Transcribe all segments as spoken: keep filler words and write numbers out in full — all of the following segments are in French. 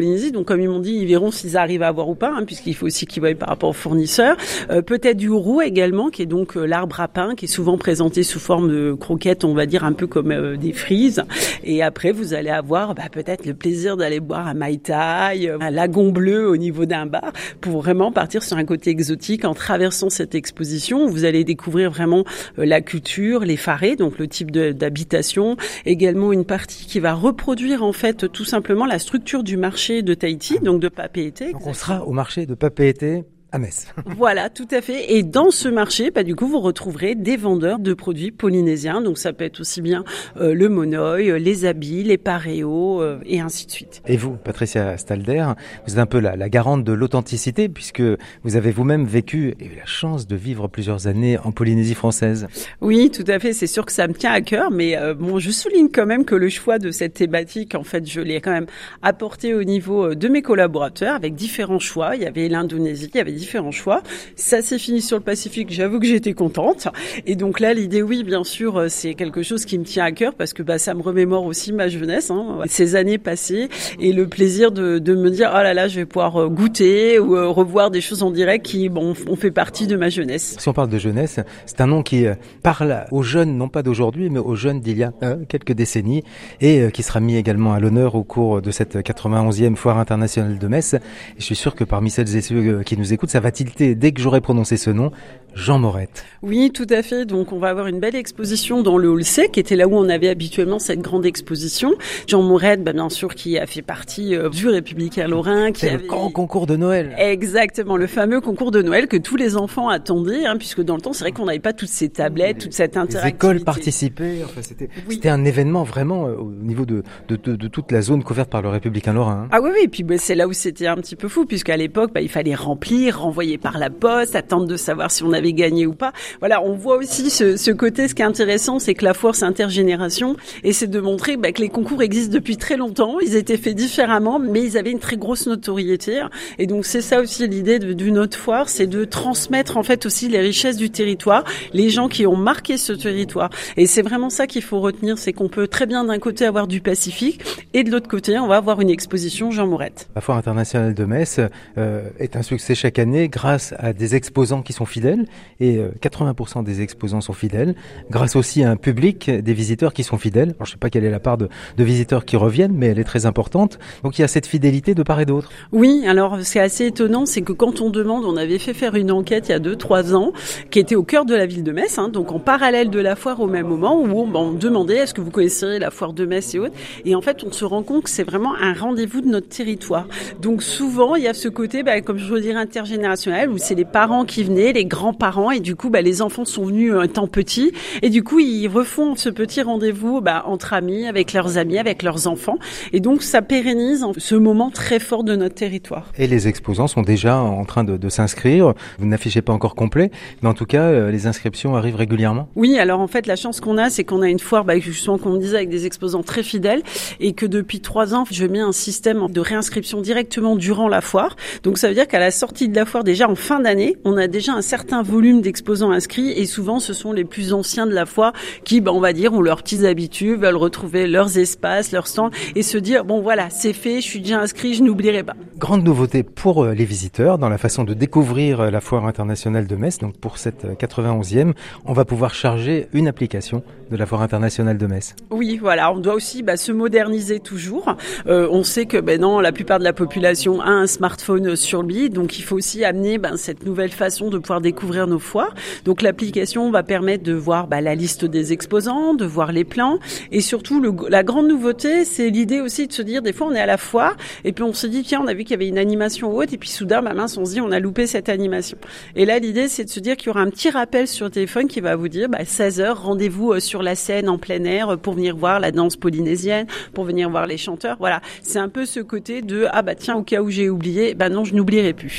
Polynésie. Donc, comme ils m'ont dit, ils verront s'ils arrivent à avoir ou pas, hein, puisqu'il faut aussi qu'ils voient par rapport aux fournisseurs. Euh, peut-être du roux également, qui est donc euh, l'arbre à pain, qui est souvent présenté sous forme de croquettes, on va dire un peu comme euh, des frises. Et après, vous allez avoir bah, peut-être le plaisir d'aller boire un Mai Tai, euh, un lagon bleu au niveau d'un bar, pour vraiment partir sur un côté exotique en traversant cette exposition. Vous allez découvrir vraiment euh, la culture, les wharé, donc le type de, d'habitation. Également une partie qui va reproduire en fait tout simplement la structure du marché de Tahiti, donc de Papeete. Donc on sera au marché de Papeete à Metz. Voilà, tout à fait. Et dans ce marché, bah, du coup, vous retrouverez des vendeurs de produits polynésiens. Donc, ça peut être aussi bien euh, le monoï, les habits, les paréos, euh, et ainsi de suite. Et vous, Patricia Stalder, vous êtes un peu la, la garante de l'authenticité puisque vous avez vous-même vécu et eu la chance de vivre plusieurs années en Polynésie française. Oui, tout à fait. C'est sûr que ça me tient à cœur, mais euh, bon, je souligne quand même que le choix de cette thématique, en fait, je l'ai quand même apporté au niveau de mes collaborateurs avec différents choix. Il y avait l'Indonésie, il y avait différents choix. Ça s'est fini sur le Pacifique, j'avoue que j'étais contente. Et donc là, l'idée, oui, bien sûr, c'est quelque chose qui me tient à cœur parce que bah, ça me remémore aussi ma jeunesse, hein, ces années passées et le plaisir de, de me dire, oh là là, je vais pouvoir goûter ou euh, revoir des choses en direct qui bon, ont fait partie de ma jeunesse. Si on parle de jeunesse, c'est un nom qui parle aux jeunes, non pas d'aujourd'hui, mais aux jeunes d'il y a euh, quelques décennies et euh, qui sera mis également à l'honneur au cours de cette quatre-vingt-onzième foire internationale de Metz. Et je suis sûr que parmi celles et ceux qui nous écoutent, ça va tilter dès que j'aurai prononcé ce nom, Jean Morette. Oui, tout à fait. Donc, on va avoir une belle exposition dans le hall C, qui était là où on avait habituellement cette grande exposition. Jean Morette, bah, bien sûr, qui a fait partie euh, du Républicain Lorrain. Qui C'est avait... le grand concours de Noël. Exactement, le fameux concours de Noël que tous les enfants attendaient, hein, puisque dans le temps, c'est vrai qu'on n'avait pas toutes ces tablettes, toute cette interactivité. Les écoles participaient. Enfin, c'était, oui. c'était un événement vraiment euh, au niveau de, de, de, de toute la zone couverte par le Républicain Lorrain. Hein. Ah oui, oui. Puis bah, c'est là où c'était un petit peu fou, puisqu'à l'époque, bah, il fallait remplir, renvoyer par la poste, attendre de savoir si on avait gagné ou pas. Voilà, on voit aussi ce, ce côté, ce qui est intéressant, c'est que la foire, c'est intergénération, et c'est de montrer bah, que les concours existent depuis très longtemps, ils étaient faits différemment, mais ils avaient une très grosse notoriété, et donc c'est ça aussi l'idée de, d'une autre foire, c'est de transmettre en fait aussi les richesses du territoire, les gens qui ont marqué ce territoire, et c'est vraiment ça qu'il faut retenir, c'est qu'on peut très bien d'un côté avoir du Pacifique, et de l'autre côté, on va avoir une exposition Jean Morette. La foire internationale de Metz euh, est un succès chaque année grâce à des exposants qui sont fidèles, et euh, quatre-vingts pour cent des exposants sont fidèles, grâce aussi à un public, des visiteurs qui sont fidèles. Alors, je ne sais pas quelle est la part de, de visiteurs qui reviennent, mais elle est très importante. Donc il y a cette fidélité de part et d'autre. Oui, alors ce qui est assez étonnant, c'est que quand on demande, on avait fait faire une enquête il y a deux, trois ans, qui était au cœur de la ville de Metz, hein, donc en parallèle de la foire au même moment, où on, on demandait est-ce que vous connaissez la foire de Metz et autres. Et en fait, on se rend compte que c'est vraiment un rendez-vous de notre territoire. Donc souvent, il y a ce côté, bah, comme je veux dire, intergénérationnel, où c'est les parents qui venaient, les grands-parents, et du coup, bah, les enfants sont venus euh, étant petits, et du coup, ils refont ce petit rendez-vous bah, entre amis, avec leurs amis, avec leurs enfants, et donc ça pérennise ce moment très fort de notre territoire. Et les exposants sont déjà en train de, de s'inscrire. Vous n'affichez pas encore complet, mais en tout cas, euh, les inscriptions arrivent régulièrement. Oui, alors en fait, la chance qu'on a, c'est qu'on a une foire, bah, justement, comme on disait, avec des exposants très fidèles, et que depuis trois ans, je mets un système de réinscription directement durant la foire. Donc ça veut dire qu'à la sortie de la foire, déjà en fin d'année, on a déjà un certain volume d'exposants inscrits, et souvent ce sont les plus anciens de la foire qui, bah, on va dire, ont leurs petites habitudes, veulent retrouver leurs espaces, leurs stands, et se dire, bon voilà, c'est fait, je suis déjà inscrit, je n'oublierai pas. Grande nouveauté pour les visiteurs dans la façon de découvrir la foire internationale de Metz. Donc pour cette quatre-vingt-onzième, on va pouvoir charger une application de la foire internationale de Metz. Oui, voilà, on doit aussi bah, se moderniser toujours. Euh, on sait que ben non, la plupart de la population a un smartphone sur lui, donc il faut aussi amener ben, cette nouvelle façon de pouvoir découvrir nos foires. Donc l'application va permettre de voir bah, la liste des exposants, de voir les plans, et surtout le, la grande nouveauté, c'est l'idée aussi de se dire, des fois on est à la foire, et puis on se dit, tiens, on a vu qu'il y avait une animation haute, et puis soudain, bah, mince, on se dit, on a loupé cette animation. Et là, l'idée, c'est de se dire qu'il y aura un petit rappel sur le téléphone qui va vous dire, bah, seize heures, rendez-vous sur la scène en plein air pour venir voir la danse polynésienne, pour venir voir les chanteurs. Voilà, c'est un peu ce côté de, ah bah tiens, au cas où j'ai oublié, bah non, je n'oublierai plus. Donc par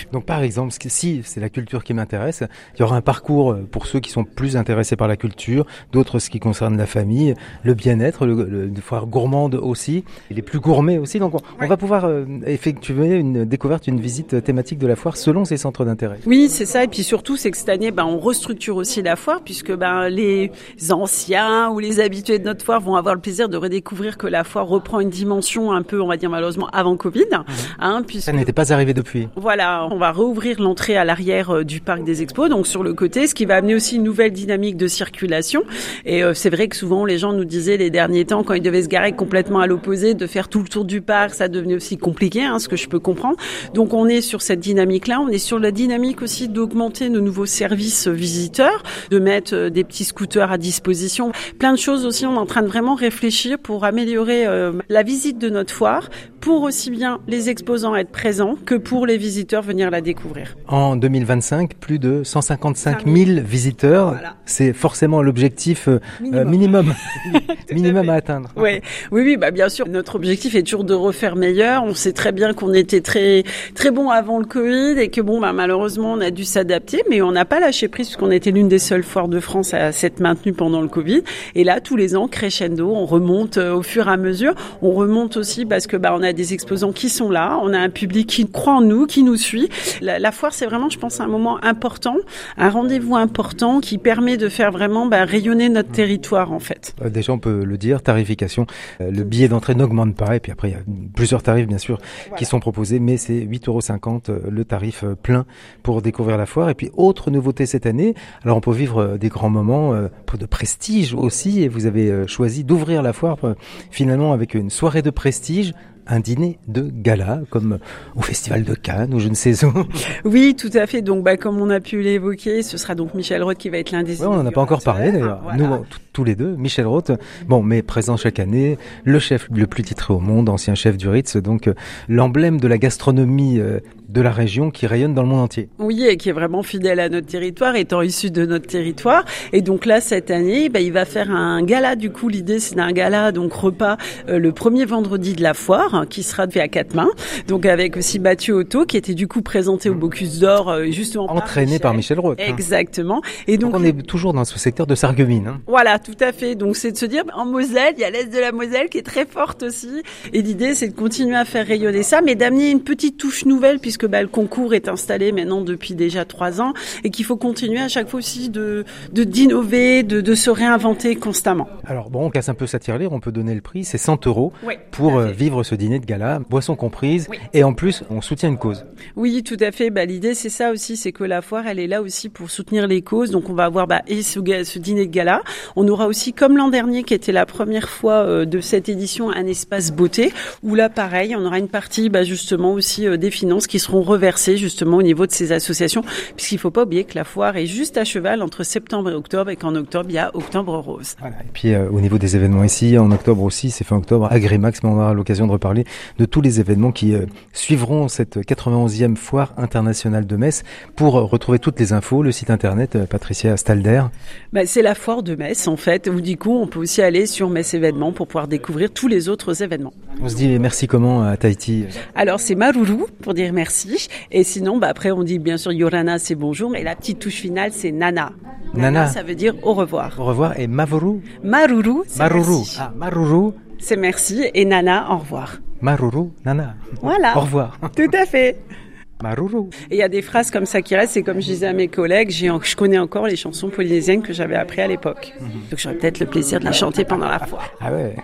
par exemple, si c'est la culture qui m'intéresse, il y aura un parcours pour ceux qui sont plus intéressés par la culture, d'autres ce qui concerne la famille, le bien-être, le, le, une foire gourmande aussi, et les plus gourmets aussi. Donc on, ouais. on va pouvoir euh, effectuer une découverte, une visite thématique de la foire selon ses centres d'intérêt. Oui, c'est ça. Et puis surtout, c'est que cette année, ben, on restructure aussi la foire puisque ben, les anciens ou les habitués de notre foire vont avoir le plaisir de redécouvrir que la foire reprend une dimension un peu, on va dire malheureusement, avant Covid. Mmh. Hein, puisque, ça n'était pas arrivé depuis. Voilà, on va rouvrir l'entrée à l'arrière du parc des expos, donc sur le côté, ce qui va amener aussi une nouvelle dynamique de circulation. Et euh, c'est vrai que souvent, les gens nous disaient les derniers temps, quand ils devaient se garer complètement à l'opposé, de faire tout le tour du parc, ça devenait aussi compliqué, hein, ce que je peux comprendre. Donc on est sur cette dynamique-là, on est sur la dynamique aussi d'augmenter nos nouveaux services visiteurs, de mettre des petits scooters à disposition. Plein de choses aussi, on est en train de vraiment réfléchir pour améliorer euh, la visite de notre foire, pour aussi bien les exposants être présents que pour les visiteurs venir la découvrir. En deux mille vingt-cinq, plus de cent cinquante-cinq mille visiteurs, voilà. C'est forcément l'objectif euh, minimum, minimum, minimum à, à atteindre. Ouais. Oui, oui, bah bien sûr, notre objectif est toujours de refaire meilleur. On sait très bien qu'on était très très bon avant le Covid et que bon, bah malheureusement, on a dû s'adapter, mais on n'a pas lâché prise puisqu'on était l'une des seules foires de France à s'être maintenue pendant le Covid. Et là, tous les ans, crescendo, on remonte euh, au fur et à mesure. On remonte aussi parce que bah on a des exposants qui sont là, on a un public qui croit en nous, qui nous suit. La, la foire, c'est vraiment, je pense, un moment important, un rendez-vous important qui permet de faire vraiment bah, rayonner notre territoire en fait. Euh, déjà, on peut le dire, tarification. Euh, le billet d'entrée n'augmente pas et puis après, il y a plusieurs tarifs bien sûr voilà. qui sont proposés, mais c'est huit euros cinquante euh, le tarif euh, plein pour découvrir la foire. Et puis, autre nouveauté cette année, alors on peut vivre euh, des grands moments euh, de prestige aussi et vous avez euh, choisi d'ouvrir la foire euh, finalement avec une soirée de prestige, un dîner de gala, comme au Festival de Cannes ou je ne sais où. Oui, tout à fait. Donc, bah, comme on a pu l'évoquer, ce sera donc Michel Roth qui va être l'un des... Ouais, on n'en a pas encore parlé d'ailleurs. Ah, voilà. Nous, tous les deux, Michel Roth, bon, mais présent chaque année, le chef le plus titré au monde, ancien chef du Ritz, donc euh, l'emblème de la gastronomie euh, de la région qui rayonne dans le monde entier. Oui, et qui est vraiment fidèle à notre territoire, étant issu de notre territoire. Et donc là, cette année, bah, il va faire un gala. Du coup, l'idée, c'est d'un gala, donc repas, euh, le premier vendredi de la foire, qui sera fait à quatre mains. Donc avec aussi Mathieu Otto, qui était du coup présenté au Bocuse d'Or, euh, justement entraîné par Michel, par Michel Roth. Hein. Exactement. Et donc, donc on est toujours dans ce secteur de Sarreguemines. Hein. Voilà, tout à fait. Donc c'est de se dire, en Moselle, il y a l'Est de la Moselle qui est très forte aussi. Et l'idée, c'est de continuer à faire rayonner ça, mais d'amener une petite touche nouvelle, puisque bah, le concours est installé maintenant depuis déjà trois ans, et qu'il faut continuer à chaque fois aussi de, de d'innover, de, de se réinventer constamment. Alors bon, on casse un peu sa tirelire, on peut donner le prix, c'est cent euros oui, pour euh, vivre ce dîner de gala, boissons comprises, oui. et en plus, on soutient une cause. Oui, tout à fait. Bah, l'idée, c'est ça aussi, c'est que la foire, elle est là aussi pour soutenir les causes. Donc, on va avoir bah, et ce, ce dîner de gala. On aura aussi, comme l'an dernier, qui était la première fois euh, de cette édition, un espace beauté, où là, pareil, on aura une partie, bah, justement, aussi euh, des finances qui seront reversées, justement, au niveau de ces associations, puisqu'il faut pas oublier que la foire est juste à cheval entre septembre et octobre, et qu'en octobre, il y a Octobre Rose. Voilà. Et puis, euh, au niveau des événements ici, en octobre aussi, c'est fin octobre, Agrimax, mais on aura l'occasion de reparler de tous les événements qui euh, suivront cette quatre-vingt-onzième foire internationale de Metz. Pour euh, retrouver toutes les infos, le site internet euh, Patricia Stalder. Bah, c'est la foire de Metz en fait, où du coup on peut aussi aller sur Metz événements pour pouvoir découvrir tous les autres événements. On se dit merci comment à Tahiti? Alors c'est Maruru pour dire merci, et sinon bah, après on dit bien sûr Yorana c'est bonjour, et la petite touche finale c'est Nana. Nana, Nana ça veut dire au revoir. Au revoir, et Mavuru? Maruru c'est Maruru. Merci. Ah, Maruru c'est merci, et Nana au revoir. Maruru, Nana. Voilà. Au revoir. Tout à fait. Maruru. Et il y a des phrases comme ça qui restent, c'est comme je disais à mes collègues, j'ai, je connais encore les chansons polynésiennes que j'avais apprises à l'époque. Mm-hmm. Donc j'aurais peut-être le plaisir de la chanter pendant la foire. Ah ouais.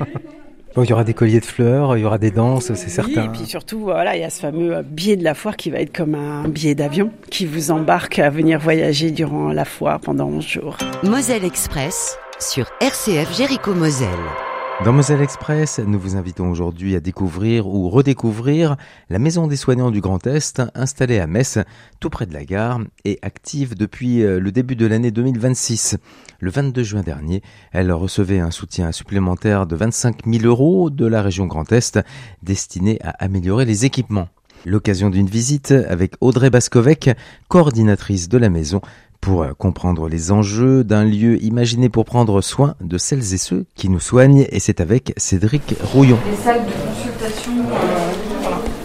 Bon, il y aura des colliers de fleurs, il y aura des danses, c'est certain. Oui, et puis surtout, voilà, il y a ce fameux billet de la foire qui va être comme un billet d'avion qui vous embarque à venir voyager durant la foire pendant onze jours. Moselle Express sur R C F Jéricho Moselle. Dans Moselle Express, nous vous invitons aujourd'hui à découvrir ou redécouvrir la Maison des Soignants du Grand Est, installée à Metz, tout près de la gare, et active depuis le début de l'année deux mille vingt-six. Le vingt-deux juin dernier, elle recevait un soutien supplémentaire de vingt-cinq mille euros de la région Grand Est, destiné à améliorer les équipements. L'occasion d'une visite avec Audrey Bascovec, coordinatrice de la maison, pour comprendre les enjeux d'un lieu imaginé pour prendre soin de celles et ceux qui nous soignent. Et c'est avec Cédric Rouillon. Les salles de consultation, euh, voilà.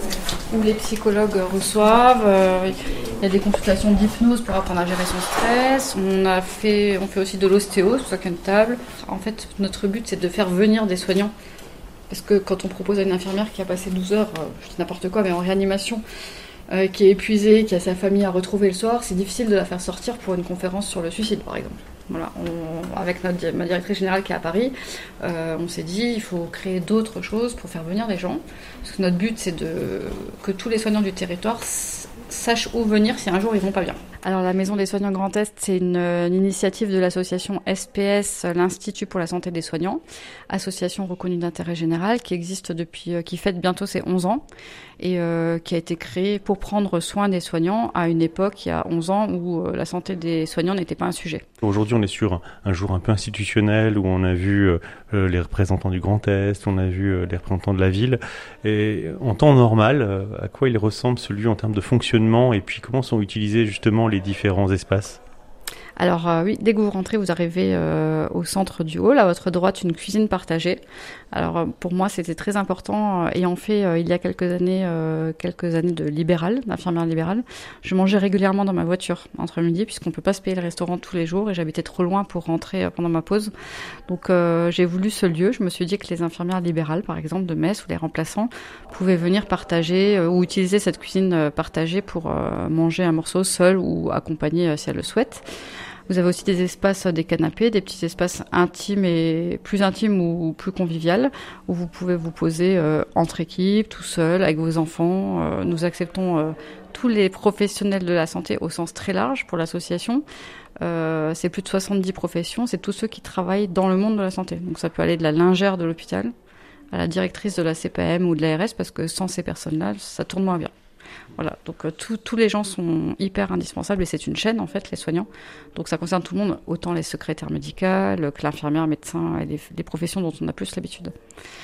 où les psychologues reçoivent. Euh, il y a des consultations d'hypnose pour apprendre à gérer son stress. On a fait, on fait aussi de l'ostéo, c'est pour ça qu'il y a une table. En fait, notre but, c'est de faire venir des soignants. Parce que quand on propose à une infirmière qui a passé douze heures, euh, je dis n'importe quoi, mais en réanimation, euh, qui est épuisée, qui a sa famille à retrouver le soir, c'est difficile de la faire sortir pour une conférence sur le suicide, par exemple. Voilà, on, avec notre, ma directrice générale qui est à Paris, euh, on s'est dit il faut créer d'autres choses pour faire venir les gens. Parce que notre but, c'est de, que tous les soignants du territoire s- sachent où venir si un jour ils vont pas bien. Alors la Maison des soignants Grand Est, c'est une, une initiative de l'association S P S, l'Institut pour la santé des soignants, association reconnue d'intérêt général qui existe depuis, qui fête bientôt ses onze ans et euh, qui a été créée pour prendre soin des soignants à une époque, il y a onze ans, où euh, la santé des soignants n'était pas un sujet. Aujourd'hui, on est sur un, un jour un peu institutionnel où on a vu euh, les représentants du Grand Est, on a vu euh, les représentants de la ville. Et en temps normal, euh, à quoi il ressemble ce lieu en termes de fonctionnement et puis comment sont utilisés justement les différents espaces ? Alors euh, oui, dès que vous rentrez, vous arrivez euh, au centre du hall, à votre droite, une cuisine partagée. Alors euh, pour moi, c'était très important, euh, ayant fait euh, il y a quelques années, euh, quelques années de libéral, d'infirmière libérale. Je mangeais régulièrement dans ma voiture entre midi, puisqu'on peut pas se payer le restaurant tous les jours, et j'habitais trop loin pour rentrer euh, pendant ma pause. Donc euh, j'ai voulu ce lieu. Je me suis dit que les infirmières libérales, par exemple de Metz, ou les remplaçants, pouvaient venir partager euh, ou utiliser cette cuisine euh, partagée pour euh, manger un morceau seul ou accompagné euh, si elles le souhaitent. Vous avez aussi des espaces, des canapés, des petits espaces intimes et plus intimes ou plus conviviales où vous pouvez vous poser euh, entre équipes, tout seul, avec vos enfants. Euh, nous acceptons euh, tous les professionnels de la santé au sens très large pour l'association. Euh, c'est plus de soixante-dix professions, c'est tous ceux qui travaillent dans le monde de la santé. Donc ça peut aller de la lingère de l'hôpital à la directrice de la C P A M ou de l'A R S, parce que sans ces personnes-là, ça tourne moins bien. Voilà, donc euh, tout, tous les gens sont hyper indispensables et c'est une chaîne en fait, les soignants. Donc ça concerne tout le monde, autant les secrétaires médicales que l'infirmière, médecin et les, les professions dont on a plus l'habitude.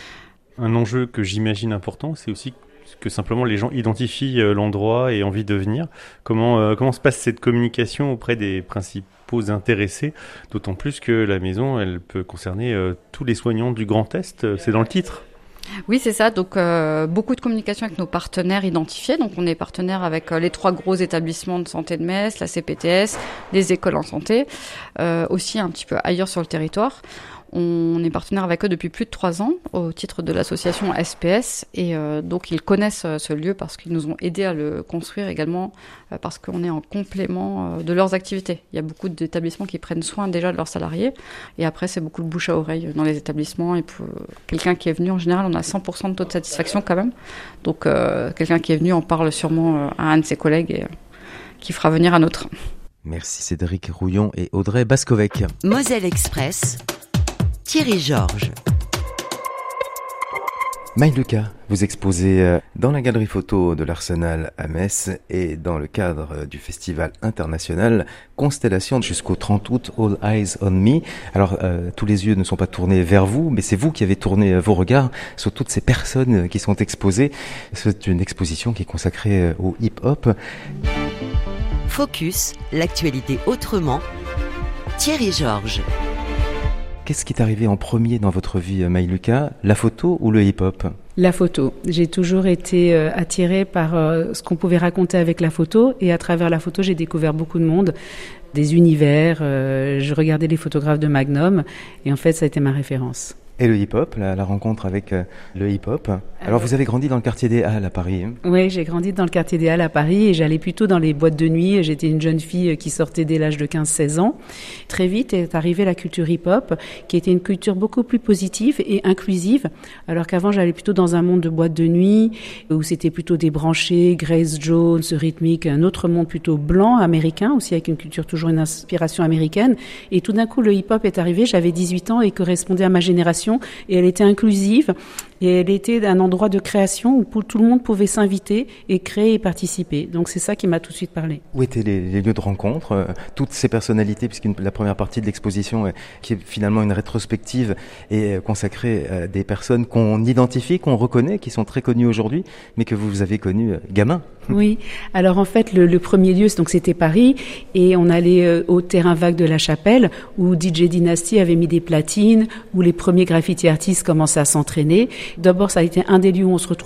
Un enjeu que j'imagine important, c'est aussi que simplement les gens identifient l'endroit et envie de venir. Comment, euh, comment se passe cette communication auprès des principaux intéressés, d'autant plus que la maison, elle peut concerner euh, tous les soignants du Grand Est, c'est dans le titre. Oui, c'est ça. Donc, euh, beaucoup de communication avec nos partenaires identifiés. Donc, on est partenaire avec euh, les trois gros établissements de santé de Metz, la C P T S, les écoles en santé, euh, aussi un petit peu ailleurs sur le territoire. On est partenaire avec eux depuis plus de trois ans au titre de l'association S P S et euh, donc ils connaissent euh, ce lieu parce qu'ils nous ont aidés à le construire également euh, parce qu'on est en complément euh, de leurs activités. Il y a beaucoup d'établissements qui prennent soin déjà de leurs salariés et après c'est beaucoup de bouche à oreille dans les établissements et pour quelqu'un qui est venu en général on a cent pour cent de taux de satisfaction quand même. Donc euh, quelqu'un qui est venu en parle sûrement euh, à un de ses collègues et euh, qui fera venir un autre. Merci Cédric Rouillon et Audrey Bascovec. Moselle Express, Thierry Georges. Maï Lucas, vous exposez dans la galerie photo de l'Arsenal à Metz et dans le cadre du festival international Constellation jusqu'au trente août, All Eyes on Me. Alors, euh, tous les yeux ne sont pas tournés vers vous, mais c'est vous qui avez tourné vos regards sur toutes ces personnes qui sont exposées. C'est une exposition qui est consacrée au hip-hop. Focus, l'actualité autrement. Thierry Georges. Qu'est-ce qui est arrivé en premier dans votre vie, Maï Lucas, la photo ou le hip-hop ? La photo. J'ai toujours été euh, attirée par euh, ce qu'on pouvait raconter avec la photo et à travers la photo, j'ai découvert beaucoup de monde, des univers. Euh, je regardais les photographes de Magnum et en fait, ça a été ma référence. Et le hip-hop, la, la rencontre avec euh, le hip-hop. Alors, Alors, vous avez grandi dans le quartier des Halles à Paris. Hein ? Oui, j'ai grandi dans le quartier des Halles à Paris et j'allais plutôt dans les boîtes de nuit. J'étais une jeune fille qui sortait dès l'âge de quinze seize ans. Très vite est arrivée la culture hip-hop, qui était une culture beaucoup plus positive et inclusive. Alors qu'avant, j'allais plutôt dans un monde de boîtes de nuit, où c'était plutôt débranché, Grace Jones, rythmique, un autre monde plutôt blanc, américain, aussi avec une culture toujours une inspiration américaine. Et tout d'un coup, le hip-hop est arrivé, j'avais dix-huit ans et correspondait à ma génération. Et elle était inclusive et elle était un endroit de création où tout le monde pouvait s'inviter et créer et participer. Donc c'est ça qui m'a tout de suite parlé. Où étaient les, les lieux de rencontre, euh, toutes ces personnalités, puisque la première partie de l'exposition, euh, qui est finalement une rétrospective, est euh, consacrée à des personnes qu'on identifie, qu'on reconnaît, qui sont très connues aujourd'hui, mais que vous avez connues euh, gamin. Oui, alors en fait le, le premier lieu donc c'était Paris et on allait euh, au terrain vague de la Chapelle où D J Dynasty avait mis des platines, où les premiers graffiti artistes commençaient à s'entraîner. D'abord ça a été un des lieux où on se retrouvait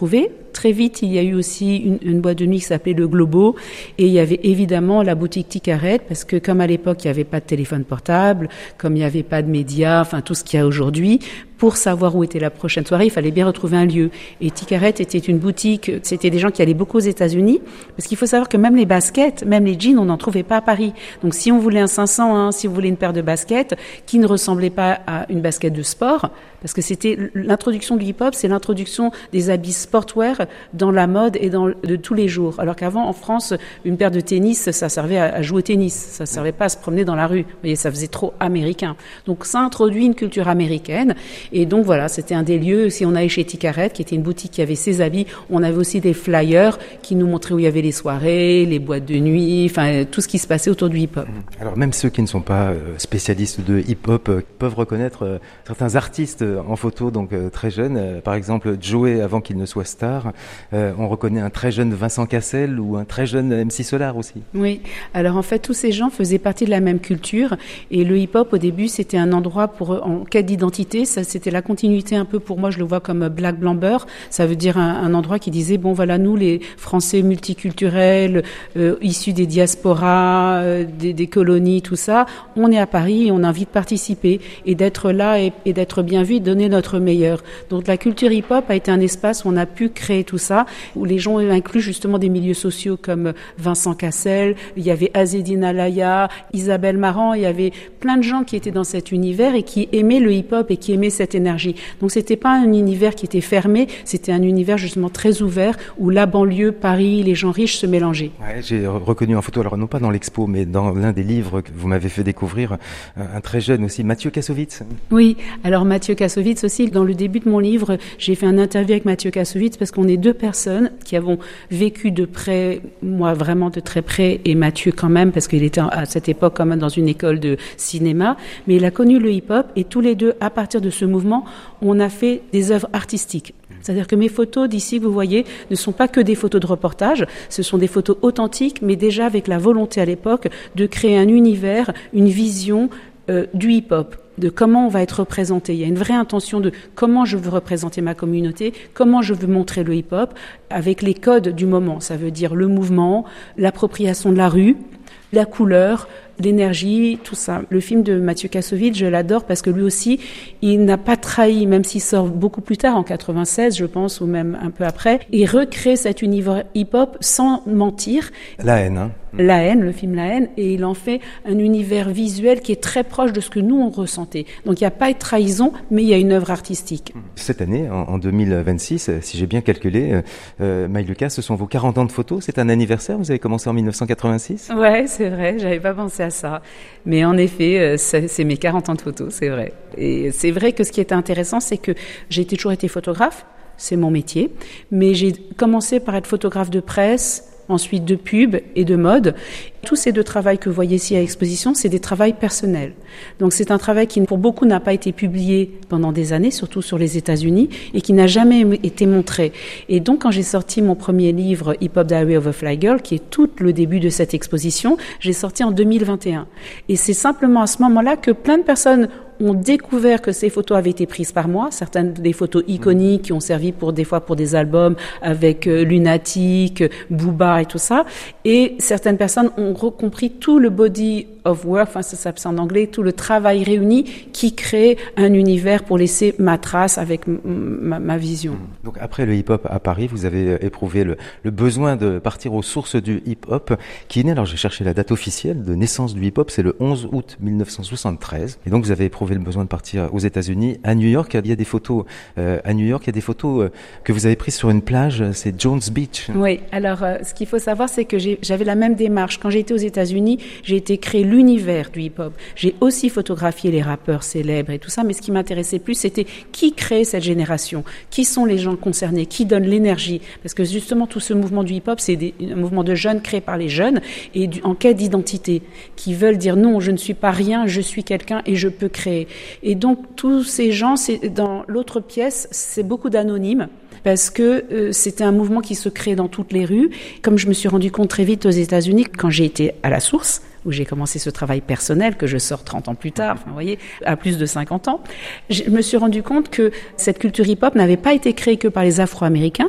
très vite, il y a eu aussi une, une boîte de nuit qui s'appelait le Globo, et il y avait évidemment la boutique Ticaret, parce que comme à l'époque, il n'y avait pas de téléphone portable, comme il n'y avait pas de médias, enfin tout ce qu'il y a aujourd'hui, pour savoir où était la prochaine soirée, il fallait bien retrouver un lieu. Et Ticaret était une boutique, c'était des gens qui allaient beaucoup aux États-Unis, parce qu'il faut savoir que même les baskets, même les jeans, on n'en trouvait pas à Paris. Donc si on voulait un cinq cents, hein, si vous voulez une paire de baskets qui ne ressemblait pas à une basket de sport, parce que c'était l'introduction du hip-hop, c'est l'introduction des habits sportwear dans la mode et dans de tous les jours. Alors qu'avant, en France, une paire de tennis, ça servait à, à jouer au tennis, ça servait pas à se promener dans la rue. Vous voyez, ça faisait trop américain. Donc ça introduit une culture américaine. Et donc voilà, c'était un des lieux. Si on allait chez Ticaret, qui était une boutique qui avait ses habits, on avait aussi des flyers qui nous montraient où il y avait les soirées, les boîtes de nuit, enfin tout ce qui se passait autour du hip-hop. Alors même ceux qui ne sont pas spécialistes de hip-hop peuvent reconnaître certains artistes en photo, donc très jeunes. Par exemple, Joey, avant qu'il ne soit star, on reconnaît un très jeune Vincent Cassel ou un très jeune M C Solar aussi. Oui, alors en fait, tous ces gens faisaient partie de la même culture. Et le hip-hop, au début, c'était un endroit pour en quête d'identité. Ça, c'était la continuité un peu, pour moi, je le vois comme Black Blamber. Ça veut dire un, un endroit qui disait, bon voilà, nous, les Français multiculturels, euh, issus des diasporas, euh, des, des colonies, tout ça, on est à Paris et on a envie de participer et d'être là et, et d'être bien vu, de donner notre meilleur. Donc la culture hip-hop a été un espace où on a pu créer tout ça, où les gens ont inclus justement des milieux sociaux comme Vincent Cassel, il y avait Azedine Alaya, Isabelle Marant, il y avait plein de gens qui étaient dans cet univers et qui aimaient le hip-hop et qui aimaient cette énergie. Donc c'était pas un univers qui était fermé, c'était un univers justement très ouvert où la banlieue, Paris, les gens riches se mélangeaient. Ouais, j'ai reconnu en photo, alors non pas dans l'expo, mais dans l'un des livres que vous m'avez fait découvrir, un, un très jeune aussi, Mathieu Kassovitz. Oui, alors Mathieu Kassovitz aussi, dans le début de mon livre, j'ai fait un interview avec Mathieu Kassovitz parce qu'on est deux personnes qui avons vécu de près, moi vraiment de très près, et Mathieu quand même, parce qu'il était à cette époque quand même dans une école de cinéma, mais il a connu le hip-hop et tous les deux, à partir de ce mouvement, on a fait des œuvres artistiques. C'est-à-dire que mes photos d'ici, vous voyez, ne sont pas que des photos de reportage, ce sont des photos authentiques, mais déjà avec la volonté à l'époque de créer un univers, une vision euh, du hip-hop, de comment on va être représenté. Il y a une vraie intention de comment je veux représenter ma communauté, comment je veux montrer le hip-hop, avec les codes du moment. Ça veut dire le mouvement, l'appropriation de la rue, la couleur, l'énergie, tout ça. Le film de Mathieu Kassovitz, je l'adore parce que lui aussi, il n'a pas trahi, même s'il sort beaucoup plus tard, en quatre-vingt-seize, je pense, ou même un peu après, il recrée cet univers hip-hop sans mentir. La haine, hein. La haine, le film La haine, et il en fait un univers visuel qui est très proche de ce que nous on ressentait. Donc il n'y a pas de trahison, mais il y a une œuvre artistique. Cette année, en, en deux mille vingt-six, si j'ai bien calculé, euh, Maï Lucas, ce sont vos quarante ans de photos. C'est un anniversaire, vous avez commencé en dix-neuf cent quatre-vingt-six? Ouais, c'est vrai, j'avais pas pensé à ça. Mais en effet, c'est, c'est mes quarante ans de photos, c'est vrai. Et c'est vrai que ce qui était intéressant, c'est que j'ai toujours été photographe, c'est mon métier, mais j'ai commencé par être photographe de presse, ensuite de pub et de mode. Tous ces deux travails que vous voyez ici à l'exposition, c'est des travails personnels. Donc c'est un travail qui, pour beaucoup, n'a pas été publié pendant des années, surtout sur les États-Unis, et qui n'a jamais été montré. Et donc, quand j'ai sorti mon premier livre, Hip Hop Diary of a Fly Girl, qui est tout le début de cette exposition, j'ai sorti en deux mille vingt et un. Et c'est simplement à ce moment-là que plein de personnes ont découvert que ces photos avaient été prises par moi, certaines des photos iconiques qui ont servi pour des fois pour des albums avec euh, Lunatic, Booba et tout ça, et certaines personnes ont compris tout le body of work, enfin ça s'appelle en anglais, tout le travail réuni qui crée un univers pour laisser ma trace avec m- ma, ma vision. Donc après le hip-hop à Paris, vous avez éprouvé le, le besoin de partir aux sources du hip-hop qui est né, alors j'ai cherché la date officielle de naissance du hip-hop, c'est le onze août mille neuf cent soixante-treize, et donc vous avez éprouvé le besoin de partir aux États-Unis, à New York. Il y a des photos euh, à New York, il y a des photos euh, que vous avez prises sur une plage, c'est Jones Beach. Oui, alors euh, ce qu'il faut savoir, c'est que j'ai, j'avais la même démarche. Quand j'ai été aux États-Unis, j'ai été créer l'univers du hip-hop. J'ai aussi photographié les rappeurs célèbres et tout ça, mais ce qui m'intéressait plus, c'était qui crée cette génération, qui sont les gens concernés, qui donnent l'énergie. Parce que justement, tout ce mouvement du hip-hop, c'est des, un mouvement de jeunes créé par les jeunes et du, en quête d'identité, qui veulent dire non, je ne suis pas rien, je suis quelqu'un et je peux créer. Et donc, tous ces gens, c'est, dans l'autre pièce, c'est beaucoup d'anonymes, parce que euh, c'était un mouvement qui se crée dans toutes les rues. Comme je me suis rendu compte très vite aux États-Unis, quand j'ai été à la source, où j'ai commencé ce travail personnel que je sors trente ans plus tard, enfin, vous voyez, à plus de cinquante ans, je me suis rendu compte que cette culture hip-hop n'avait pas été créée que par les Afro-Américains,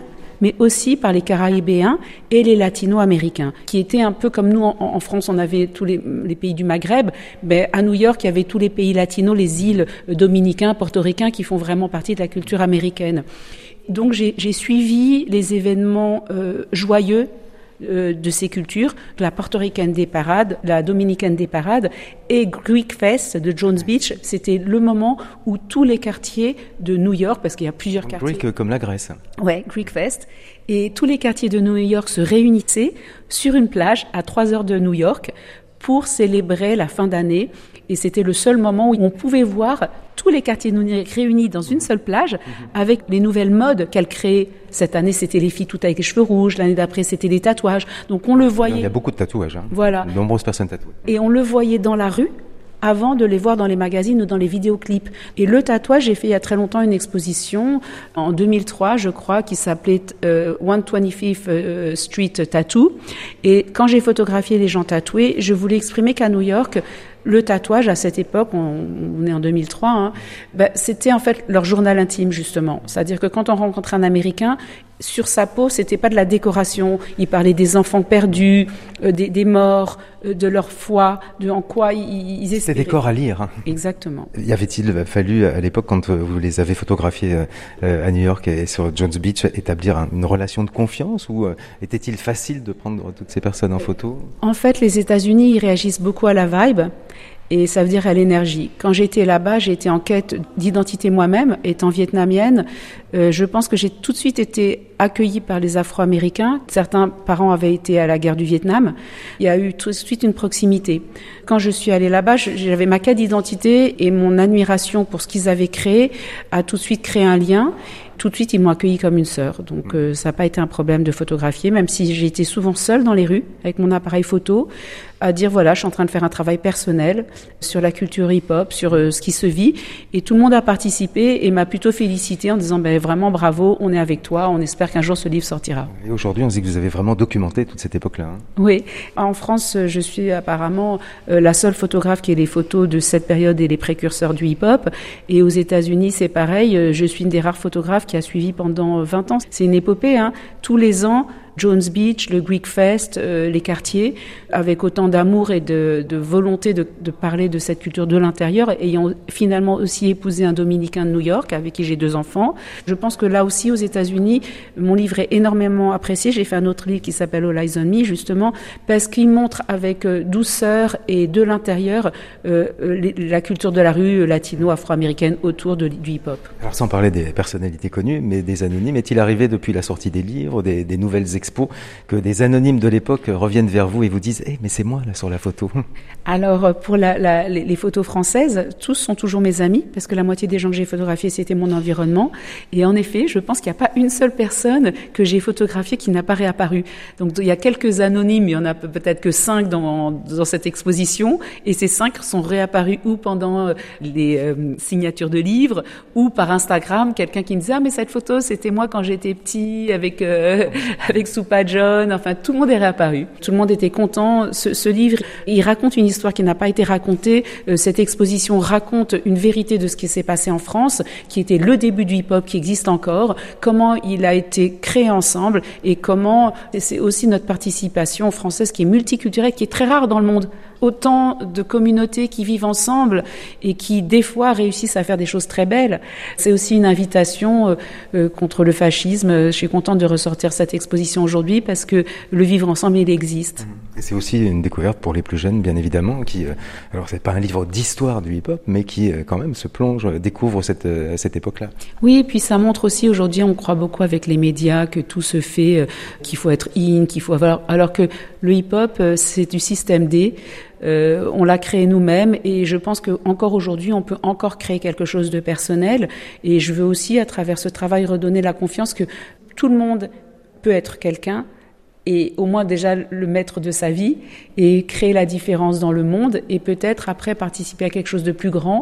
mais aussi par les Caraïbéens et les Latino-Américains, qui étaient un peu comme nous en, en France, on avait tous les, les pays du Maghreb, ben, à New York, il y avait tous les pays latinos, les îles dominicains, portoricains, qui font vraiment partie de la culture américaine. Donc j'ai, j'ai suivi les événements euh, joyeux euh, de ces cultures, la portoricaine des parades, la dominicaine des parades et Greek Fest de Jones Beach. C'était le moment où tous les quartiers de New York, parce qu'il y a plusieurs quartiers. Greek comme la Grèce. Ouais, Greek Fest. Et tous les quartiers de New York se réunissaient sur une plage à trois heures de New York pour célébrer la fin d'année. Et c'était le seul moment où on pouvait voir tous les quartiers de New York réunis dans une seule plage avec les nouvelles modes qu'elle créait. Cette année, c'était les filles toutes avec les cheveux rouges. L'année d'après, c'était les tatouages. Donc on le voyait. Il y a beaucoup de tatouages. Hein. Voilà. De nombreuses personnes tatouées. Et on le voyait dans la rue avant de les voir dans les magazines ou dans les vidéoclips. Et le tatouage, j'ai fait il y a très longtemps une exposition, en deux mille trois, je crois, qui s'appelait euh, cent vingt-cinquième euh, Street Tattoo. Et quand j'ai photographié les gens tatoués, je voulais exprimer qu'à New York, le tatouage, à cette époque, on, on est en deux mille trois, hein, ben, c'était en fait leur journal intime, justement. C'est-à-dire que quand on rencontre un Américain, sur sa peau, c'était pas de la décoration. Il parlait des enfants perdus, euh, des, des morts, euh, de leur foi, de en quoi ils, ils espéraient. C'était des corps à lire. Hein. Exactement. Y avait-il fallu, à l'époque, quand vous les avez photographiés euh, à New York et sur Jones Beach, établir un, une relation de confiance ou euh, était-il facile de prendre toutes ces personnes en photo ? En fait, les États-Unis, ils réagissent beaucoup à la vibe. Et ça veut dire à l'énergie. Quand j'étais là-bas, j'ai été en quête d'identité moi-même, étant vietnamienne. Euh, je pense que j'ai tout de suite été accueillie par les Afro-Américains. Certains parents avaient été à la guerre du Vietnam. Il y a eu tout de suite une proximité. Quand je suis allée là-bas, j'avais ma quête d'identité et mon admiration pour ce qu'ils avaient créé a tout de suite créé un lien. Tout de suite, ils m'ont accueillie comme une sœur. Donc, euh, ça n'a pas été un problème de photographier, même si j'ai été souvent seule dans les rues avec mon appareil photo, à dire voilà, je suis en train de faire un travail personnel sur la culture hip-hop, sur euh, ce qui se vit. Et tout le monde a participé et m'a plutôt félicité en disant ben, vraiment bravo, on est avec toi, on espère qu'un jour ce livre sortira. Et aujourd'hui, on se dit que vous avez vraiment documenté toute cette époque-là. Hein. Oui. En France, je suis apparemment euh, la seule photographe qui ait les photos de cette période et les précurseurs du hip-hop. Et aux États-Unis, c'est pareil. Je suis une des rares photographes qui a suivi pendant vingt ans. C'est une épopée, hein. Tous les ans, Jones Beach, le Greek Fest, euh, les quartiers, avec autant d'amour et de, de volonté de, de parler de cette culture de l'intérieur, ayant finalement aussi épousé un Dominicain de New York, avec qui j'ai deux enfants. Je pense que là aussi, aux États-Unis, mon livre est énormément apprécié. J'ai fait un autre livre qui s'appelle All Eyes on Me, justement, parce qu'il montre avec douceur et de l'intérieur euh, la culture de la rue latino-afro-américaine autour de, du hip-hop. Alors, sans parler des personnalités connues, mais des anonymes, est-il arrivé depuis la sortie des livres, des, des nouvelles expos, que des anonymes de l'époque reviennent vers vous et vous disent hey, « mais c'est moi là sur la photo ». Alors pour la, la, les photos françaises, tous sont toujours mes amis parce que la moitié des gens que j'ai photographiés c'était mon environnement et en effet je pense qu'il n'y a pas une seule personne que j'ai photographiée qui n'a pas réapparu. Donc il y a quelques anonymes, il y en a peut-être que cinq dans, dans cette exposition et ces cinq sont réapparus ou pendant les euh, signatures de livres ou par Instagram, quelqu'un qui me disait « ah mais cette photo c'était moi quand j'étais petit avec, euh, avec Soupa John », enfin tout le monde est réapparu. Tout le monde était content. Ce, ce livre, il raconte une histoire qui n'a pas été racontée. Euh, cette exposition raconte une vérité de ce qui s'est passé en France, qui était le début du hip-hop, qui existe encore, comment il a été créé ensemble et comment c'est aussi notre participation française qui est multiculturelle, qui est très rare dans le monde. Autant de communautés qui vivent ensemble et qui, des fois, réussissent à faire des choses très belles. C'est aussi une invitation euh, contre le fascisme. Je suis contente de ressortir cette exposition aujourd'hui parce que le vivre ensemble, il existe. Et c'est aussi une découverte pour les plus jeunes, bien évidemment, qui, euh, alors c'est pas un livre d'histoire du hip-hop, mais qui, euh, quand même, se plonge, euh, découvre cette, euh, cette époque-là. Oui, et puis ça montre aussi, aujourd'hui, on croit beaucoup avec les médias que tout se fait, euh, qu'il faut être in, qu'il faut avoir, alors que le hip-hop, euh, c'est du système D. Euh, on l'a créé nous-mêmes et je pense que encore aujourd'hui on peut encore créer quelque chose de personnel et je veux aussi à travers ce travail redonner la confiance que tout le monde peut être quelqu'un et au moins déjà le maître de sa vie et créer la différence dans le monde et peut-être après participer à quelque chose de plus grand.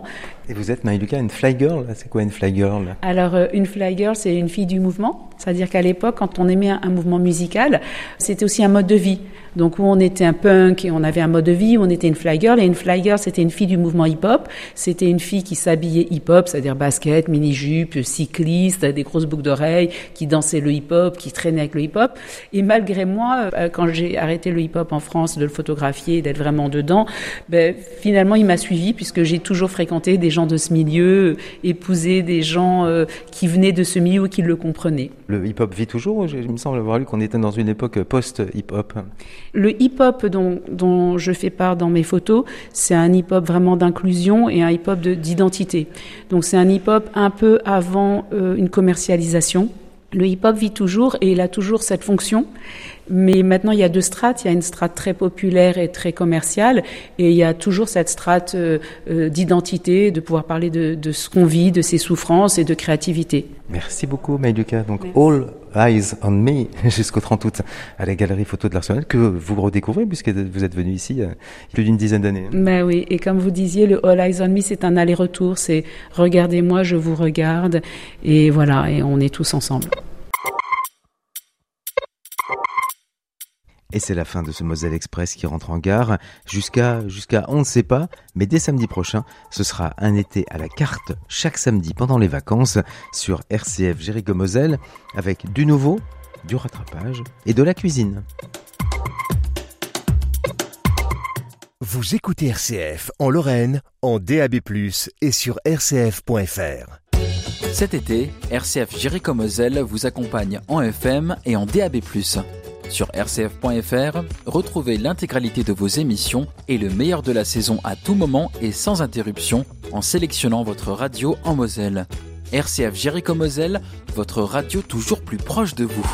Et vous êtes, Marie-Lucas, une fly girl. C'est quoi une fly girl? Alors, euh, une fly girl, c'est une fille du mouvement. C'est-à-dire qu'à l'époque, quand on aimait un, un mouvement musical, c'était aussi un mode de vie. Donc, où on était un punk et on avait un mode de vie, où on était une fly girl. Et une fly girl, c'était une fille du mouvement hip-hop. C'était une fille qui s'habillait hip-hop, c'est-à-dire basket, mini-jupe, cycliste, des grosses boucles d'oreilles, qui dansait le hip-hop, qui traînait avec le hip-hop. Et malgré moi, euh, quand j'ai arrêté le hip-hop en France, de le photographier, d'être vraiment dedans, ben, finalement, il m'a suivi puisque j'ai toujours fréquenté des gens de ce milieu, épouser des gens euh, qui venaient de ce milieu ou qui le comprenaient. Le hip-hop vit toujours? Il me semble avoir lu qu'on était dans une époque post-hip-hop. Le hip-hop dont, dont je fais part dans mes photos, c'est un hip-hop vraiment d'inclusion et un hip-hop de, d'identité. Donc c'est un hip-hop un peu avant euh, une commercialisation. Le hip-hop vit toujours et il a toujours cette fonction. Mais maintenant, il y a deux strates. Il y a une strate très populaire et très commerciale. Et il y a toujours cette strate euh, euh, d'identité, de pouvoir parler de, de ce qu'on vit, de ses souffrances et de créativité. Merci beaucoup, Maïluka. Donc, Merci. All Eyes on Me, jusqu'au trente août, à la Galerie Photo de l'Arsenal, que vous redécouvrez, puisque vous êtes venu ici il y a plus d'une dizaine d'années. Ben oui. Et comme vous disiez, le All Eyes on Me, c'est un aller-retour. C'est regardez-moi, je vous regarde. Et voilà. Et on est tous ensemble. Et c'est la fin de ce Moselle Express qui rentre en gare jusqu'à, jusqu'à on ne sait pas, mais dès samedi prochain, ce sera un été à la carte chaque samedi pendant les vacances sur R C F Jéricho-Moselle avec du nouveau, du rattrapage et de la cuisine. Vous écoutez R C F en Lorraine, en D A B plus, et sur r c f point f r. Cet été, R C F Jéricho-Moselle vous accompagne en F M et en D A B plus. Sur r c f point f r, retrouvez l'intégralité de vos émissions et le meilleur de la saison à tout moment et sans interruption en sélectionnant votre radio en Moselle. R C F Jéricho-Moselle, votre radio toujours plus proche de vous.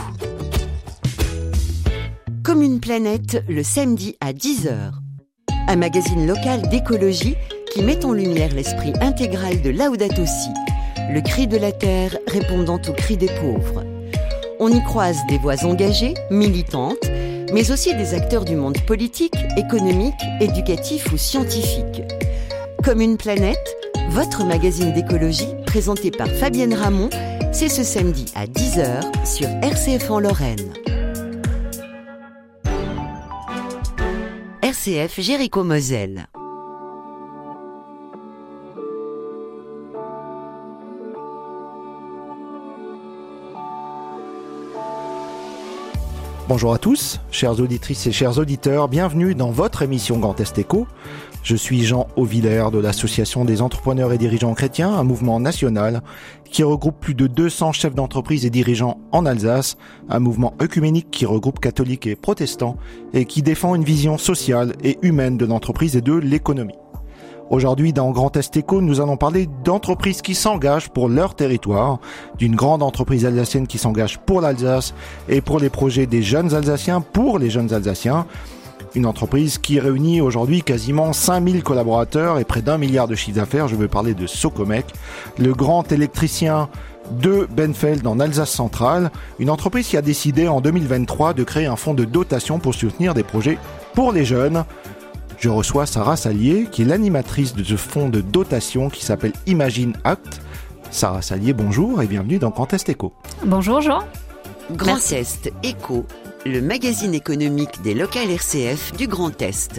Comme une planète, le samedi à dix heures. Un magazine local d'écologie qui met en lumière l'esprit intégral de Laudato Si, le cri de la terre répondant au cri des pauvres. On y croise des voix engagées, militantes, mais aussi des acteurs du monde politique, économique, éducatif ou scientifique. Comme une planète, votre magazine d'écologie, présenté par Fabienne Ramon, c'est ce samedi à dix heures sur R C F en Lorraine. R C F Jéricho-Moselle. Bonjour à tous, chères auditrices et chers auditeurs, bienvenue dans votre émission Grand Est Éco. Je suis Jean Auvillers de l'Association des entrepreneurs et dirigeants chrétiens, un mouvement national qui regroupe plus de deux cents chefs d'entreprise et dirigeants en Alsace, un mouvement œcuménique qui regroupe catholiques et protestants et qui défend une vision sociale et humaine de l'entreprise et de l'économie. Aujourd'hui, dans Grand Est Éco, nous allons parler d'entreprises qui s'engagent pour leur territoire, d'une grande entreprise alsacienne qui s'engage pour l'Alsace et pour les projets des jeunes Alsaciens pour les jeunes Alsaciens. Une entreprise qui réunit aujourd'hui quasiment cinq mille collaborateurs et près d'un milliard de chiffre d'affaires. Je veux parler de Socomec, le grand électricien de Benfeld en Alsace centrale. Une entreprise qui a décidé en deux mille vingt-trois de créer un fonds de dotation pour soutenir des projets pour les jeunes. Je reçois Sarah Salier, qui est l'animatrice de ce fonds de dotation qui s'appelle Imagine Act. Sarah Salier, bonjour et bienvenue dans Grand Est Éco. Bonjour Jean. Grand Merci. Est Éco, le magazine économique des locales R C F du Grand Est.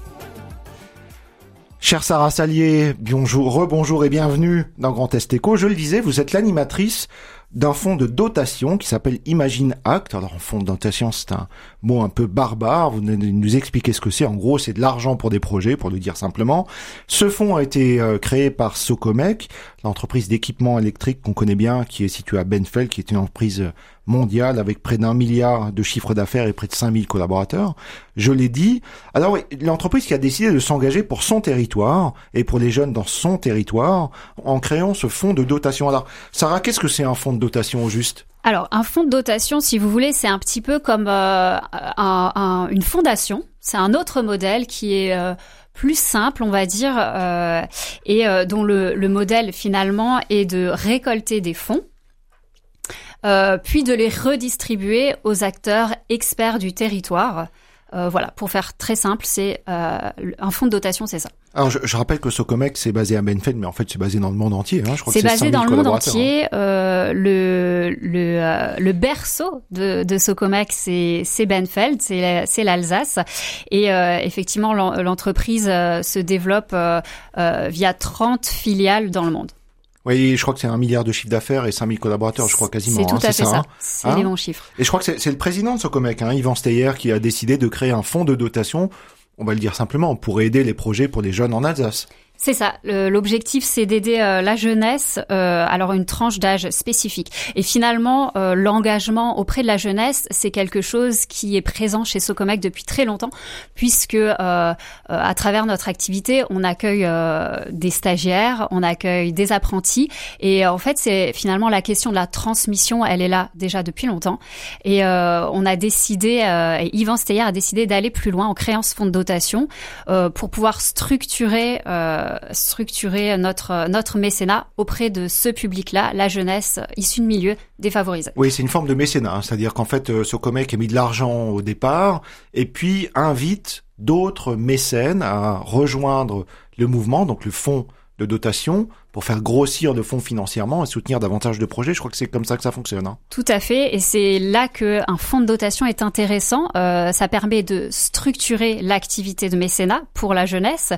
Chère Sarah Salier, bonjour, rebonjour et bienvenue dans Grand Est Éco. Je le disais, vous êtes l'animatrice d'un fonds de dotation qui s'appelle Imagine Act. Alors, un fonds de dotation, c'est un mot un peu barbare. Vous nous expliquez ce que c'est. En gros, c'est de l'argent pour des projets, pour le dire simplement. Ce fonds a été euh, créé par Socomec, l'entreprise d'équipement électrique qu'on connaît bien, qui est située à Benfeld, qui est une entreprise mondiale avec près d'un milliard de chiffre d'affaires et près de cinq mille collaborateurs. Je l'ai dit. Alors oui, l'entreprise qui a décidé de s'engager pour son territoire et pour les jeunes dans son territoire en créant ce fonds de dotation. Alors, Sarah, qu'est-ce que c'est un fonds de dotation au juste ? Alors, un fonds de dotation, si vous voulez, c'est un petit peu comme euh, un, un, une fondation. C'est un autre modèle qui est euh, plus simple, on va dire, euh, et euh, dont le, le modèle, finalement, est de récolter des fonds, euh, puis de les redistribuer aux acteurs experts du territoire, Euh, voilà, pour faire très simple, c'est euh, un fonds de dotation, c'est ça. Alors, je, je rappelle que Socomec, c'est basé à Benfeld, mais en fait, c'est basé dans le monde entier. Hein. Je crois c'est que c'est basé dans le monde entier. Hein. Euh, le le euh, le berceau de, de Socomec, c'est c'est Benfeld, c'est la, c'est l'Alsace. Et euh, effectivement, l'entreprise euh, se développe euh, euh, via trente filiales dans le monde. Oui, je crois que c'est un milliard de chiffre d'affaires et cinq mille collaborateurs, je crois quasiment. C'est tout hein, à c'est fait ça. ça. Hein c'est hein les bons chiffres. Et je crois que c'est, c'est le président de Socomec, hein, Yvan Steyer, qui a décidé de créer un fonds de dotation, on va le dire simplement, pour aider les projets pour les jeunes en Alsace. C'est ça. Le, l'objectif, c'est d'aider euh, la jeunesse, euh, alors une tranche d'âge spécifique. Et finalement, euh, l'engagement auprès de la jeunesse, c'est quelque chose qui est présent chez Socomec depuis très longtemps, puisque euh, euh, à travers notre activité, on accueille euh, des stagiaires, on accueille des apprentis, et euh, en fait, c'est finalement la question de la transmission, elle est là déjà depuis longtemps. Et euh, on a décidé, euh, et Yvan Steyer a décidé d'aller plus loin en créant ce fonds de dotation euh, pour pouvoir structurer euh, structurer notre notre mécénat auprès de ce public-là, la jeunesse issue de milieux défavorisés. Oui, c'est une forme de mécénat, hein, c'est-à-dire qu'en fait, euh, Socomec a mis de l'argent au départ et puis invite d'autres mécènes à rejoindre le mouvement, donc le fonds de dotation, pour faire grossir le fonds financièrement et soutenir davantage de projets. Je crois que c'est comme ça que ça fonctionne. Hein. Tout à fait, et c'est là qu'un fonds de dotation est intéressant. Euh, ça permet de structurer l'activité de mécénat pour la jeunesse,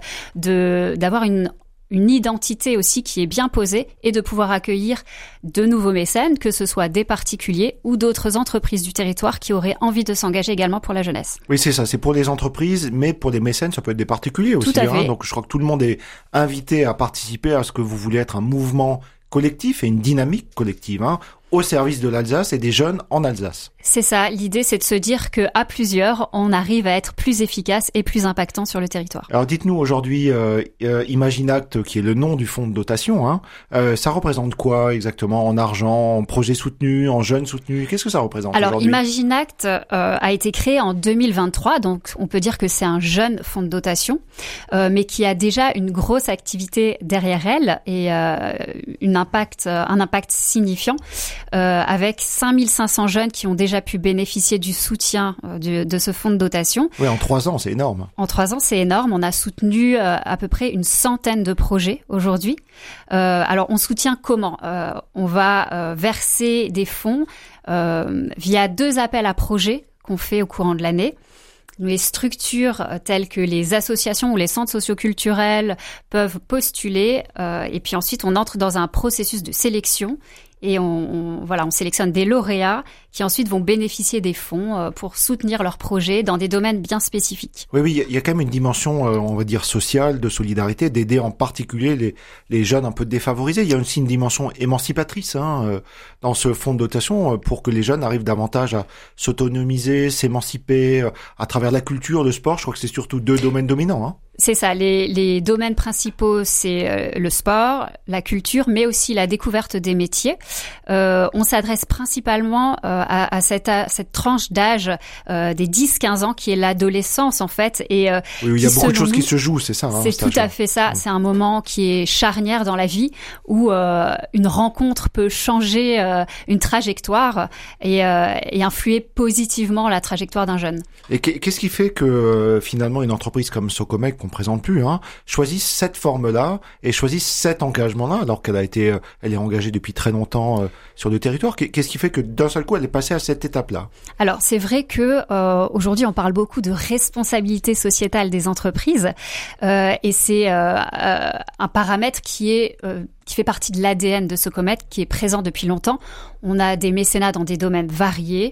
de d'avoir une une identité aussi qui est bien posée et de pouvoir accueillir de nouveaux mécènes, que ce soit des particuliers ou d'autres entreprises du territoire qui auraient envie de s'engager également pour la jeunesse. Oui, c'est ça, c'est pour les entreprises, mais pour les mécènes, ça peut être des particuliers aussi. Tout à fait. Hein. Donc je crois que tout le monde est invité à participer à ce que vous voulez être un mouvement collectif et une dynamique collective, hein, au service de l'Alsace et des jeunes en Alsace. C'est ça, l'idée c'est de se dire qu'à plusieurs, on arrive à être plus efficace et plus impactant sur le territoire. Alors dites-nous aujourd'hui, euh, euh, Imaginact, qui est le nom du fonds de dotation, hein, euh, ça représente quoi exactement en argent, en projets soutenus, en jeunes soutenus? Qu'est-ce que ça représente Alors aujourd'hui? Imaginact euh, a été créé en deux mille vingt-trois, donc on peut dire que c'est un jeune fonds de dotation, euh, mais qui a déjà une grosse activité derrière elle et euh, une impact, un impact signifiant. Euh, avec cinq mille cinq cents jeunes qui ont déjà pu bénéficier du soutien euh, du, de ce fonds de dotation. Oui, en trois ans, c'est énorme. En trois ans, c'est énorme. On a soutenu euh, à peu près une centaine de projets aujourd'hui. Euh, alors, on soutient comment? euh, On va euh, verser des fonds euh, via deux appels à projets qu'on fait au courant de l'année. Les structures telles que les associations ou les centres socioculturels peuvent postuler euh, et puis ensuite on entre dans un processus de sélection et on, on voilà on sélectionne des lauréats qui ensuite vont bénéficier des fonds euh, pour soutenir leurs projets dans des domaines bien spécifiques. Oui, oui, il y a quand même une dimension, euh, on va dire sociale, de solidarité, d'aider en particulier les les jeunes un peu défavorisés. Il y a aussi une dimension émancipatrice hein, euh, dans ce fonds de dotation euh, pour que les jeunes arrivent davantage à s'autonomiser, s'émanciper euh, à travers la culture, le sport. Je crois que c'est surtout deux domaines dominants. Hein. C'est ça, les, les domaines principaux, c'est euh, le sport, la culture, mais aussi la découverte des métiers. Euh, on s'adresse principalement euh, à, à, cette, à cette tranche d'âge euh, des dix quinze ans qui est l'adolescence en fait. Et, euh, oui, il y a beaucoup de choses nous, qui se jouent, c'est ça. Hein, c'est tout à fait ça, mmh. C'est un moment qui est charnière dans la vie où euh, une rencontre peut changer euh, une trajectoire et, euh, et influer positivement la trajectoire d'un jeune. Et qu'est-ce qui fait que euh, finalement une entreprise comme Socomec qu'on présente plus, hein, choisisse cette forme-là et choisisse cet engagement-là, alors qu'elle a été, euh, elle est engagée depuis très longtemps euh, sur le territoire. Qu'est-ce qui fait que d'un seul coup, elle est passée à cette étape-là? Alors, c'est vrai que euh, aujourd'hui, on parle beaucoup de responsabilité sociétale des entreprises, euh, et c'est euh, euh, un paramètre qui est euh, qui fait partie de l'A D N de Socomec, qui est présent depuis longtemps. On a des mécénats dans des domaines variés,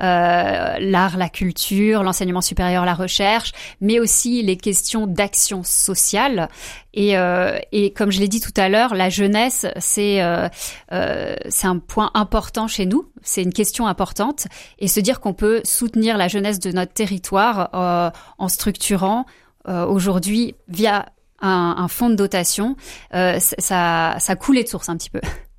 euh, l'art, la culture, l'enseignement supérieur, la recherche, mais aussi les questions d'action sociale. Et, euh, et comme je l'ai dit tout à l'heure, la jeunesse, c'est euh, euh, c'est un point important chez nous, c'est une question importante. Et se dire qu'on peut soutenir la jeunesse de notre territoire euh, en structurant euh, aujourd'hui via Un, un fonds de dotation, euh, ça, ça coulait de source un petit peu.